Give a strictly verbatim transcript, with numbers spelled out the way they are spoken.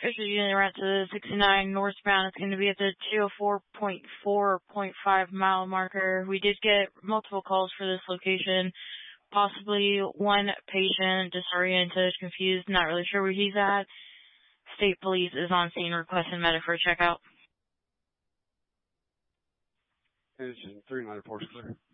Fisher unit route to sixty-nine northbound. It's going to be at the two oh four point four point five mile marker. We did get multiple calls for this location. Possibly one patient disoriented, confused, not really sure where he's at. State police is on scene requesting medic for a checkout. Engine three ninety-four is clear.